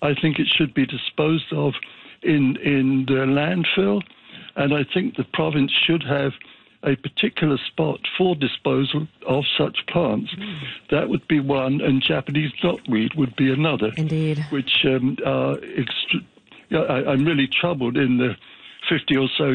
I think it should be disposed of in the landfill, and I think the province should have a particular spot for disposal of such plants. That would be one, and Japanese knotweed would be another. Indeed. Which I'm really troubled in the 50 or so